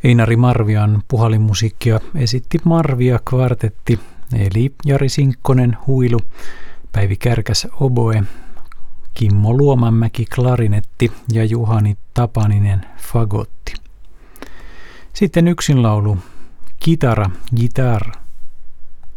Einari Marvian puhallinmusiikkia esitti Marvia kvartetti, eli Jari Sinkkonen huilu, Päivi Kärkäs oboe, Kimmo Luomanmäki klarinetti ja Juhani Tapaninen fagotti. Sitten yksinlaulu Kitara, Gitar